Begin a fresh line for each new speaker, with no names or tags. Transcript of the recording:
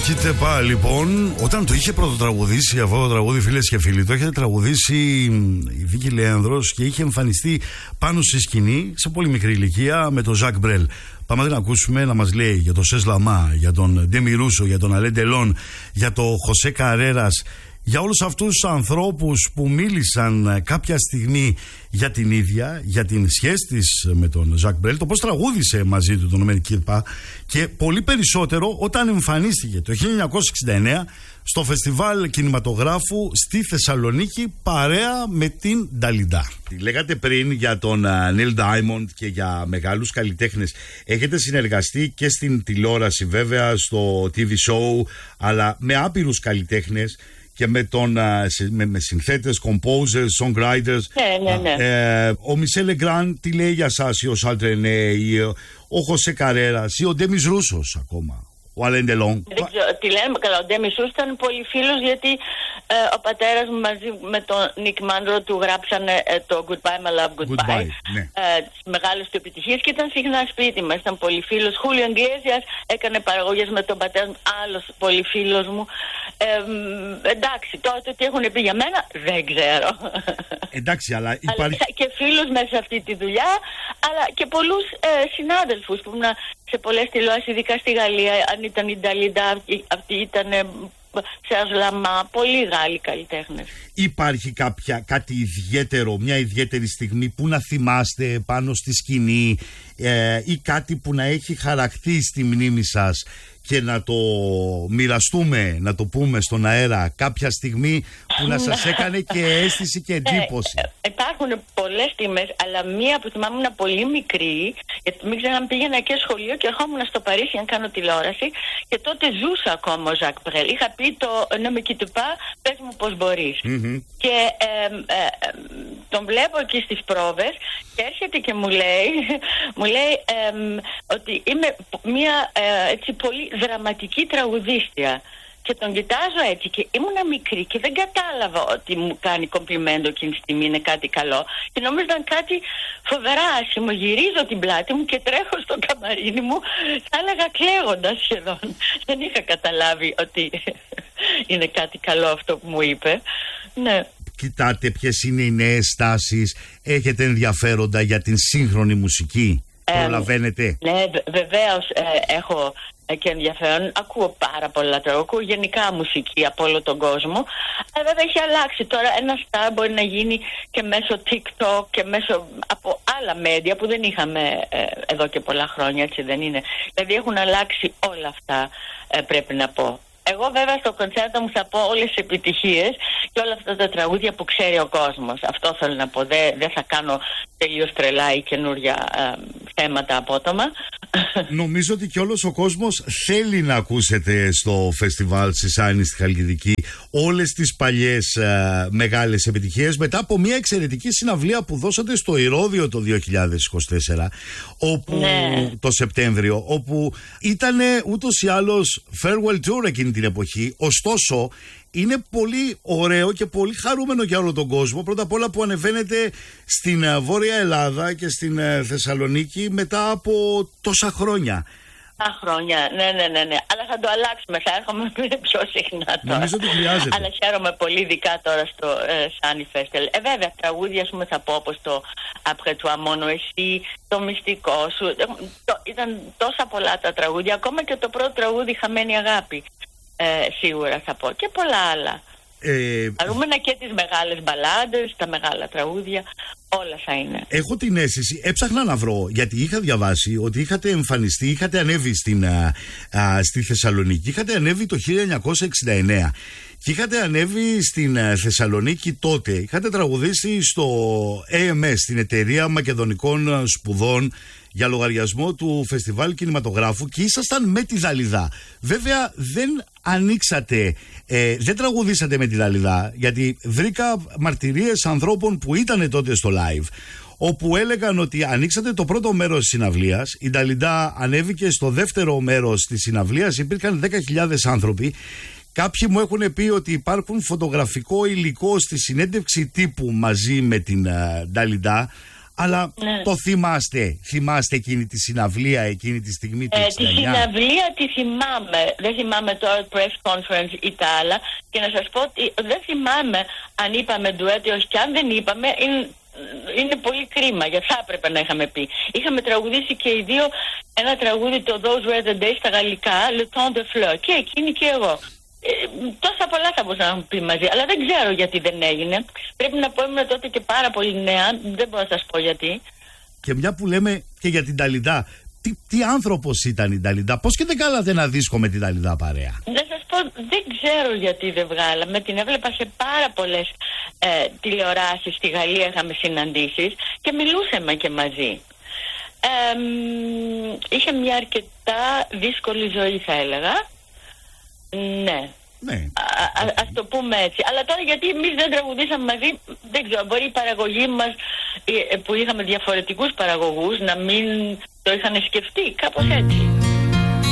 Κοίτα πάλι λοιπόν, όταν το είχε πρωτοτραγουδήσει αυτό το τραγούδι, φίλες και φίλοι, το είχε τραγουδήσει η Βίκη Λέανδρος και είχε εμφανιστεί πάνω στη σκηνή σε πολύ μικρή ηλικία με τον Ζακ Μπρέλ. Πάμε να την ακούσουμε να μας λέει για τον Σες Λαμά, για τον Ντέμι Ρούσο, για τον Αλέν Ντελόν, για τον Χωσέ Καρέρας, για όλους αυτούς τους ανθρώπους που μίλησαν κάποια στιγμή για την ίδια, για την σχέση της με τον Ζακ Μπρέλ, το πώς τραγούδισε μαζί του τον Ομέν Κίρπα και πολύ περισσότερο όταν εμφανίστηκε το 1969 στο Φεστιβάλ Κινηματογράφου στη Θεσσαλονίκη παρέα με την Νταλιντά. Λέγατε πριν για τον Νίλ Ντάιμοντ και για μεγάλους καλλιτέχνες. Έχετε συνεργαστεί και στην τηλεόραση βέβαια, στο TV show, αλλά με άπειρους καλλιτέχνες και με συνθέτες, composers, songwriters.
Ναι.
Ο Μισελ Λεγκράν, τι λέει για σας, ή ο Σαρλ Τρενέ, ή ο Χωσέ Καρέρας, ή ο Ντέμις Ρούσος ακόμα, ο Αλέν Ντελόν.
Τι λέμε καλά, ο Ντέμις Ρούσος ήταν πολύ φίλος, γιατί ο πατέρας μου μαζί με τον Νίκ Μάντρο του γράψανε το Goodbye My Love Goodbye,
ναι.
τις μεγάλες του επιτυχίες, και ήταν συχνά σπίτι μας, ήταν πολύ φίλος. Χούλιο Ιγκλέσιας έκανε παραγωγές με τον πατέρα μου, άλλος πολύ φίλος μου. Εντάξει, τώρα το τι έχουν πει για μένα δεν ξέρω.
Εντάξει, αλλά υπάρχει...
και φίλους μέσα σε αυτή τη δουλειά, αλλά και πολλούς συνάδελφους που ήμουν σε πολλές τηλεόρασεις, ειδικά στη Γαλλία. Αν ήταν η Νταλιντά, αυτή ήταν Σες Λαμά, πολύ Γάλλοι καλλιτέχνες.
Υπάρχει κάτι ιδιαίτερο, μια ιδιαίτερη στιγμή που να θυμάστε πάνω στη σκηνή, ή κάτι που να έχει χαραχθεί στη μνήμη σας και να το μοιραστούμε, να το πούμε στον αέρα, κάποια στιγμή που να σας έκανε και αίσθηση και εντύπωση?
Υπάρχουν πολλές στιγμές, αλλά μία που θυμάμαι ήμουν πολύ μικρή, γιατί μην ξεχνάμε πήγαινα και σχολείο και ερχόμουν στο Παρίσι να κάνω τηλεόραση, και τότε ζούσα ακόμα ο Ζακ Μπρέλ. Είχα πει το «Ne me quitte pas, πες μου πως μπορείς». Και τον βλέπω εκεί στις πρόβες και έρχεται και μου λέει ότι είμαι μία έτσι πολύ δραματική τραγουδίστρια. Και τον κοιτάζω έτσι και ήμουνα μικρή και δεν κατάλαβα ότι μου κάνει κομπλιμέντο εκείνη τη στιγμή, είναι κάτι καλό. Και νομίζω ήταν κάτι φοβερά άσχημο. Γυρίζω την πλάτη μου και τρέχω στο καμαρίνι μου, θα έλεγα κλαίγοντας σχεδόν. Δεν είχα καταλάβει ότι είναι κάτι καλό αυτό που μου είπε. Ναι. Κοιτάτε
ποιες είναι οι νέες τάσεις, έχετε ενδιαφέροντα για την σύγχρονη μουσική? Προλαβαίνετε?
Ναι, βεβαίως έχω και ενδιαφέρον. Ακούω πάρα πολλά τραγούδια, ακούω γενικά μουσική από όλο τον κόσμο. Αλλά βέβαια έχει αλλάξει. Τώρα ένα star μπορεί να γίνει και μέσω TikTok και μέσω από άλλα media που δεν είχαμε εδώ και πολλά χρόνια, έτσι δεν είναι? Δηλαδή έχουν αλλάξει όλα αυτά, πρέπει να πω. Εγώ βέβαια στο κοντσέρτο μου θα πω όλες τις επιτυχίες και όλα αυτά τα τραγούδια που ξέρει ο κόσμος. Αυτό θέλω να πω. Δεν θα κάνω τελείως τρελά ή καινούρια θέματα απότομα.
Νομίζω ότι και όλος ο κόσμος θέλει να ακούσετε στο φεστιβάλ Σισάνη στη Χαλκιδική όλες τις παλιές μεγάλες επιτυχίες, μετά από μια εξαιρετική συναυλία που δώσατε στο Ηρώδειο το 2024, όπου, το Σεπτέμβριο, όπου ήταν ούτως ή άλλως farewell tour εκείνη την εποχή. Ωστόσο είναι πολύ ωραίο και πολύ χαρούμενο για όλο τον κόσμο, πρώτα απ' όλα που ανεβαίνετε στην Βόρεια Ελλάδα και στην Θεσσαλονίκη μετά από τόσα χρόνια.
Χρόνια, ναι. Αλλά θα το αλλάξουμε, θα έρχομαι πιο συχνά τώρα.
Νομίζω ότι χρειάζεται.
Αλλά χαίρομαι πολύ, ειδικά τώρα στο Sunny Festival. Βέβαια, τραγούδια, ας πούμε, θα πω όπως το Après toi, μόνο εσύ, το Μυστικό σου. Ήταν τόσα πολλά τα τραγούδια, ακόμα και το πρώτο τραγούδι, Χαμένη Αγάπη. Σίγουρα θα πω, και πολλά άλλα. Αρούμενα και τις μεγάλες μπαλάντες, τα μεγάλα τραγούδια, όλα θα είναι. Έχω
την αίσθηση, έψαχνα να βρω, γιατί είχα διαβάσει ότι είχατε εμφανιστεί, είχατε ανέβει στη Θεσσαλονίκη, είχατε ανέβει το 1969 και είχατε ανέβει στην Θεσσαλονίκη τότε, είχατε τραγουδήσει στο AMS, την Εταιρεία Μακεδονικών Σπουδών, για λογαριασμό του Φεστιβάλ Κινηματογράφου, και ήσασταν με τη Δαλιδά. Βέβαια δεν ανοίξατε, δεν τραγουδήσατε με τη Δαλιδά, γιατί βρήκα μαρτυρίες ανθρώπων που ήταν τότε στο live, όπου έλεγαν ότι ανοίξατε το πρώτο μέρος της συναυλίας, η Νταλιντά ανέβηκε στο δεύτερο μέρος της συναυλίας, υπήρχαν 10.000 άνθρωποι. Κάποιοι μου έχουν πει ότι υπάρχουν φωτογραφικό υλικό στη συνέντευξη τύπου μαζί με την Νταλιντά, Αλλά το θυμάστε εκείνη τη συναυλία, εκείνη τη στιγμή του 69?
Τη συναυλία τη θυμάμαι. Δεν θυμάμαι τώρα press conference ή τα άλλα. Και να σας πω ότι δεν θυμάμαι αν είπαμε ντουέτο, και αν δεν είπαμε είναι πολύ κρίμα, γιατί θα έπρεπε να είχαμε πει. Είχαμε τραγουδήσει και οι δύο ένα τραγούδι, το Those Were the Days, στα γαλλικά, Le Temps de Fleurs, και εκείνη και εγώ. Τόσα πολλά θα μπορούσα να έχουμε πει μαζί, αλλά δεν ξέρω γιατί δεν έγινε. Πρέπει να πω, ήμουν τότε και πάρα πολύ νέα, δεν μπορώ να σας πω γιατί.
Και μια που λέμε και για την Νταλιντά, τι άνθρωπος ήταν η Νταλιντά, πώς και δεν κάνατε ένα δίσκο με την Νταλιντά παρέα?
Να σας πω, δεν ξέρω γιατί δεν βγάλαμε. Την έβλεπα σε πάρα πολλές τηλεοράσεις στη Γαλλία, είχαμε συναντήσεις και μιλούσαμε και μαζί. Είχε μια αρκετά δύσκολη ζωή, θα έλεγα. Ναι. Ας το πούμε έτσι. Αλλά τώρα γιατί εμείς δεν τραγουδήσαμε μαζί, δεν ξέρω. Μπορεί η παραγωγή μας, που είχαμε διαφορετικούς παραγωγούς, να μην το είχαν σκεφτεί, κάπως έτσι.